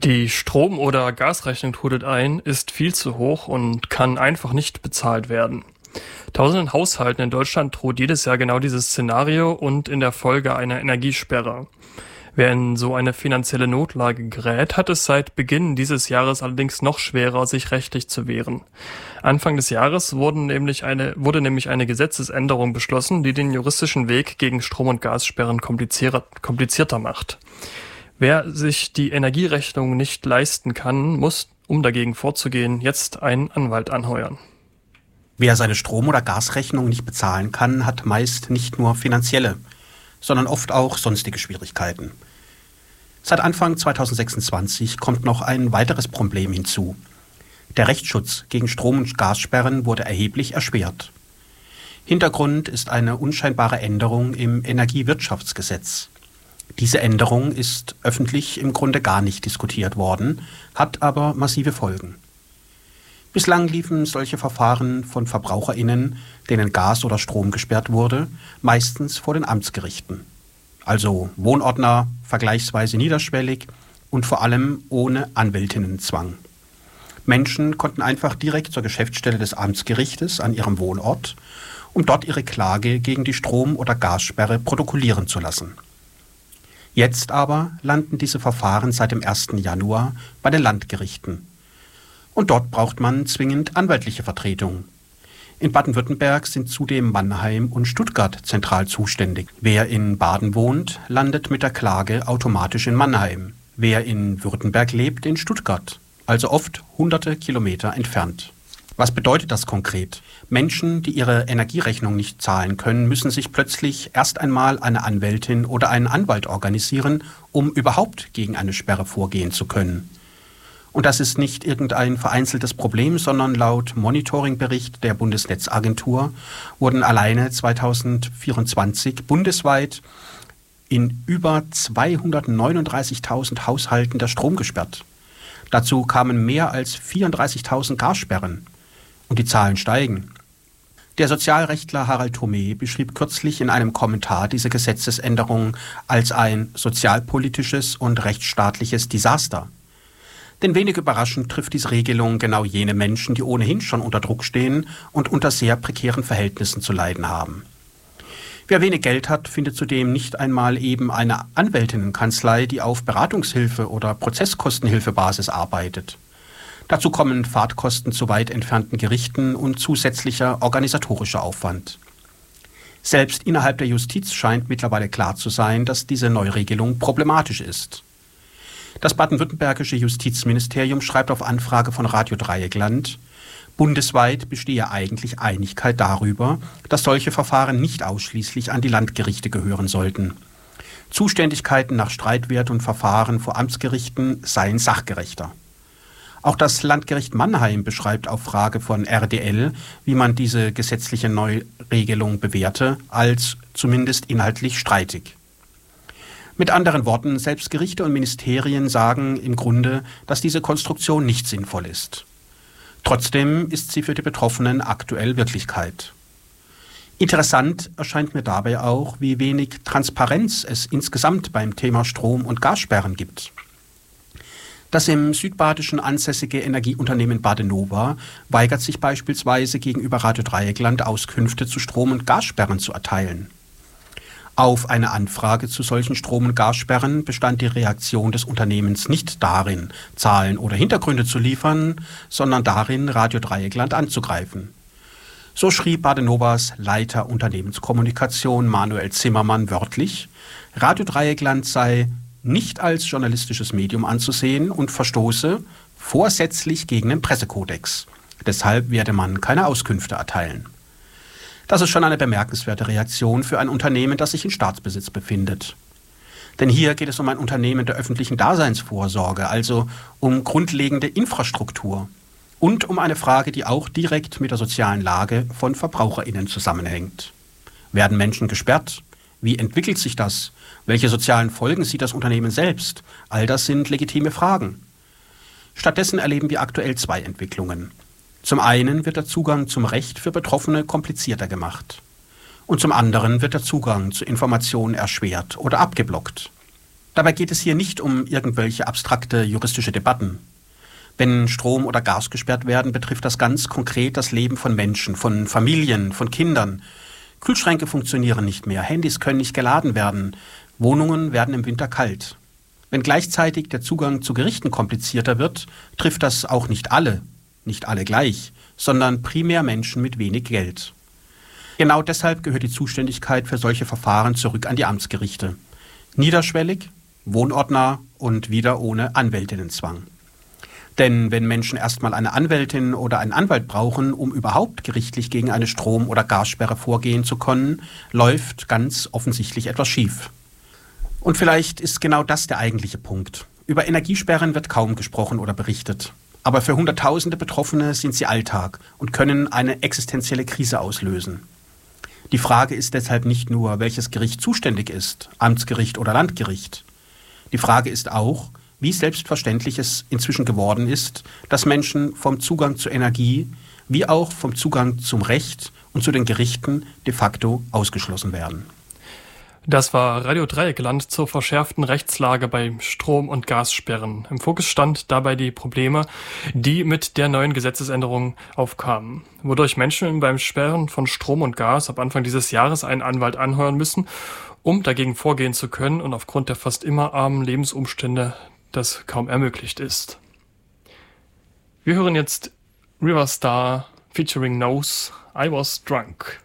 Die Strom- oder Gasrechnung trudelt ein, ist viel zu hoch und kann einfach nicht bezahlt werden. Tausenden Haushalten in Deutschland droht jedes Jahr genau dieses Szenario und in der Folge eine Energiesperre. Wer in so eine finanzielle Notlage gerät, hat es seit Beginn dieses Jahres allerdings noch schwerer, sich rechtlich zu wehren. Anfang des Jahres wurde nämlich eine Gesetzesänderung beschlossen, die den juristischen Weg gegen Strom- und Gassperren komplizierter macht. Wer sich die Energierechnung nicht leisten kann, muss, um dagegen vorzugehen, jetzt einen Anwalt anheuern. Wer seine Strom- oder Gasrechnung nicht bezahlen kann, hat meist nicht nur finanzielle, sondern oft auch sonstige Schwierigkeiten. Seit Anfang 2026 kommt noch ein weiteres Problem hinzu. Der Rechtsschutz gegen Strom- und Gassperren wurde erheblich erschwert. Hintergrund ist eine unscheinbare Änderung im Energiewirtschaftsgesetz. Diese Änderung ist öffentlich im Grunde gar nicht diskutiert worden, hat aber massive Folgen. Bislang liefen solche Verfahren von VerbraucherInnen, denen Gas oder Strom gesperrt wurde, meistens vor den Amtsgerichten. Also Wohnordner, vergleichsweise niederschwellig und vor allem ohne Anwältinnenzwang. Menschen konnten einfach direkt zur Geschäftsstelle des Amtsgerichtes an ihrem Wohnort, um dort ihre Klage gegen die Strom- oder Gassperre protokollieren zu lassen. Jetzt aber landen diese Verfahren seit dem 1. Januar bei den Landgerichten. Und dort braucht man zwingend anwaltliche Vertretung. In Baden-Württemberg sind zudem Mannheim und Stuttgart zentral zuständig. Wer in Baden wohnt, landet mit der Klage automatisch in Mannheim. Wer in Württemberg lebt, in Stuttgart, also oft hunderte Kilometer entfernt. Was bedeutet das konkret? Menschen, die ihre Energierechnung nicht zahlen können, müssen sich plötzlich erst einmal eine Anwältin oder einen Anwalt organisieren, um überhaupt gegen eine Sperre vorgehen zu können. Und das ist nicht irgendein vereinzeltes Problem, sondern laut Monitoringbericht der Bundesnetzagentur wurden alleine 2024 bundesweit in über 239.000 Haushalten der Strom gesperrt. Dazu kamen mehr als 34.000 Gassperren. Und die Zahlen steigen. Der Sozialrechtler Harald Thome beschrieb kürzlich in einem Kommentar diese Gesetzesänderung als ein sozialpolitisches und rechtsstaatliches Desaster. Denn wenig überraschend trifft diese Regelung genau jene Menschen, die ohnehin schon unter Druck stehen und unter sehr prekären Verhältnissen zu leiden haben. Wer wenig Geld hat, findet zudem nicht einmal eben eine Anwältinnenkanzlei, die auf Beratungshilfe oder Prozesskostenhilfebasis arbeitet. Dazu kommen Fahrtkosten zu weit entfernten Gerichten und zusätzlicher organisatorischer Aufwand. Selbst innerhalb der Justiz scheint mittlerweile klar zu sein, dass diese Neuregelung problematisch ist. Das baden-württembergische Justizministerium schreibt auf Anfrage von Radio Dreieckland, bundesweit bestehe eigentlich Einigkeit darüber, dass solche Verfahren nicht ausschließlich an die Landgerichte gehören sollten. Zuständigkeiten nach Streitwert und Verfahren vor Amtsgerichten seien sachgerechter. Auch das Landgericht Mannheim beschreibt auf Frage von RDL, wie man diese gesetzliche Neuregelung bewerte, als zumindest inhaltlich streitig. Mit anderen Worten, selbst Gerichte und Ministerien sagen im Grunde, dass diese Konstruktion nicht sinnvoll ist. Trotzdem ist sie für die Betroffenen aktuell Wirklichkeit. Interessant erscheint mir dabei auch, wie wenig Transparenz es insgesamt beim Thema Strom- und Gassperren gibt. Das im Südbadischen ansässige Energieunternehmen Badenova weigert sich beispielsweise gegenüber Radio Dreieckland Auskünfte zu Strom- und Gassperren zu erteilen. Auf eine Anfrage zu solchen Strom- und Gassperren bestand die Reaktion des Unternehmens nicht darin, Zahlen oder Hintergründe zu liefern, sondern darin, Radio Dreieckland anzugreifen. So schrieb Badenovas Leiter Unternehmenskommunikation Manuel Zimmermann wörtlich, Radio Dreieckland sei nicht als journalistisches Medium anzusehen und verstoße vorsätzlich gegen den Pressekodex. Deshalb werde man keine Auskünfte erteilen. Das ist schon eine bemerkenswerte Reaktion für ein Unternehmen, das sich in Staatsbesitz befindet. Denn hier geht es um ein Unternehmen der öffentlichen Daseinsvorsorge, also um grundlegende Infrastruktur und um eine Frage, die auch direkt mit der sozialen Lage von VerbraucherInnen zusammenhängt. Werden Menschen gesperrt? Wie entwickelt sich das? Welche sozialen Folgen sieht das Unternehmen selbst? All das sind legitime Fragen. Stattdessen erleben wir aktuell zwei Entwicklungen. Zum einen wird der Zugang zum Recht für Betroffene komplizierter gemacht. Und zum anderen wird der Zugang zu Informationen erschwert oder abgeblockt. Dabei geht es hier nicht um irgendwelche abstrakte juristische Debatten. Wenn Strom oder Gas gesperrt werden, betrifft das ganz konkret das Leben von Menschen, von Familien, von Kindern. Kühlschränke funktionieren nicht mehr, Handys können nicht geladen werden, Wohnungen werden im Winter kalt. Wenn gleichzeitig der Zugang zu Gerichten komplizierter wird, trifft das auch nicht alle gleich, sondern primär Menschen mit wenig Geld. Genau deshalb gehört die Zuständigkeit für solche Verfahren zurück an die Amtsgerichte. Niederschwellig, wohnortnah und wieder ohne Anwältinnenzwang. Denn wenn Menschen erstmal eine Anwältin oder einen Anwalt brauchen, um überhaupt gerichtlich gegen eine Strom- oder Gassperre vorgehen zu können, läuft ganz offensichtlich etwas schief. Und vielleicht ist genau das der eigentliche Punkt. Über Energiesperren wird kaum gesprochen oder berichtet. Aber für Hunderttausende Betroffene sind sie Alltag und können eine existenzielle Krise auslösen. Die Frage ist deshalb nicht nur, welches Gericht zuständig ist, Amtsgericht oder Landgericht. Die Frage ist auch, wie selbstverständlich es inzwischen geworden ist, dass Menschen vom Zugang zur Energie wie auch vom Zugang zum Recht und zu den Gerichten de facto ausgeschlossen werden. Das war Radio Dreieckland zur verschärften Rechtslage bei Strom- und Gassperren. Im Fokus stand dabei die Probleme, die mit der neuen Gesetzesänderung aufkamen, wodurch Menschen beim Sperren von Strom und Gas ab Anfang dieses Jahres einen Anwalt anheuern müssen, um dagegen vorgehen zu können und aufgrund der fast immer armen Lebensumstände das kaum ermöglicht ist. Wir hören jetzt Riverstar featuring Nose, I Was Drunk.